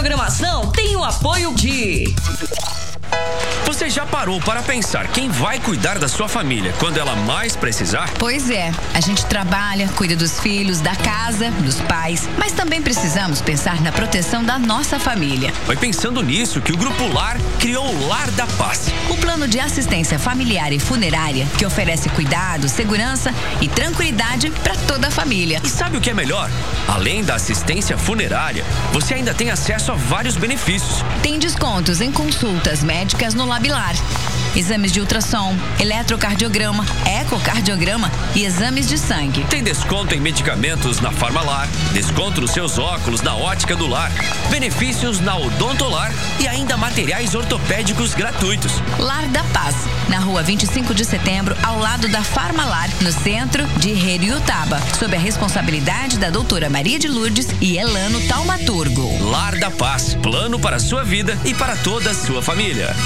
programação tem o apoio de... Você já parou para pensar quem vai cuidar da sua família quando ela mais precisar? Pois é, a gente trabalha, cuida dos filhos, da casa, dos pais, mas também precisamos pensar na proteção da nossa família. Foi pensando nisso que o Grupo Lar criou o Lar da Paz. O plano de assistência familiar e funerária que oferece cuidado, segurança e tranquilidade para toda a família. E sabe o que é melhor? Além da assistência funerária, você ainda tem acesso a vários benefícios. Tem descontos em consultas médicas no Labilar, exames de ultrassom, eletrocardiograma, ecocardiograma e exames de sangue. Tem desconto em medicamentos na Farmalar, desconto nos seus óculos na Ótica do Lar, benefícios na Odontolar e ainda materiais ortopédicos gratuitos. Lar da Paz, na rua 25 de setembro, ao lado da Farmalar, no centro de Heriutaba, sob a responsabilidade da doutora Maria de Lourdes e Elano Taumaturgo. Lar da Paz, plano para a sua vida e para toda a sua família.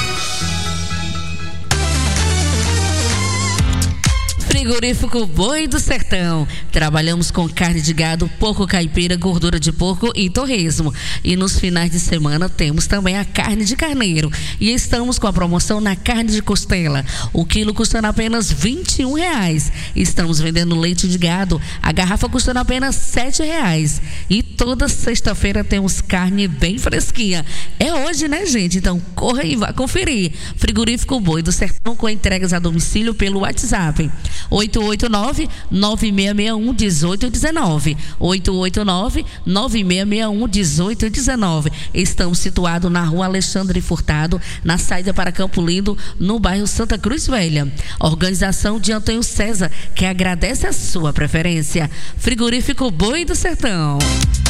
Frigorífico Boi do Sertão. Trabalhamos com carne de gado, porco caipira, gordura de porco e torresmo. E nos finais de semana temos também a carne de carneiro. E estamos com a promoção na carne de costela. O quilo custando apenas R$21. Estamos vendendo leite de gado. A garrafa custando apenas R$7. E toda sexta-feira temos carne bem fresquinha. É hoje, né, gente? Então corra e vá conferir. Frigorífico Boi do Sertão com entregas a domicílio pelo WhatsApp. 889-9661-1819. 889-9661-1819. Estamos situados na rua Alexandre Furtado, na saída para Campo Lindo, no bairro Santa Cruz Velha. Organização de Antônio César, que agradece a sua preferência. Frigorífico Boi do Sertão.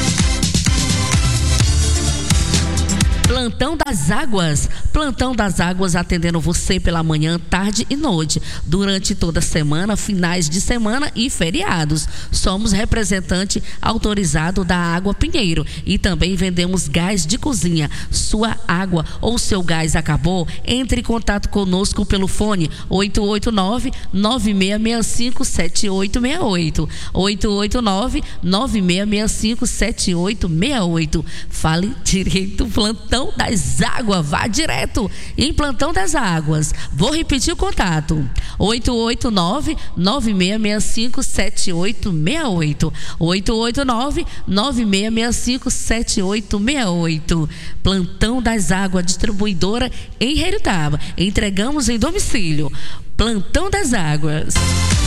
Plantão das Águas. Plantão das Águas atendendo você pela manhã, tarde e noite, durante toda a semana, finais de semana e feriados. Somos representante autorizado da Água Pinheiro e também vendemos gás de cozinha. Sua água ou seu gás acabou? Entre em contato conosco pelo fone 889-9665-7868. 889-9665-7868. Fale direito, Plantão das Águas, vá direto em Plantão das Águas. Vou repetir o contato: 889-9665-7868. 889-9665-7868. Plantão das Águas, distribuidora em Heriutaba. Entregamos em domicílio. Plantão das Águas.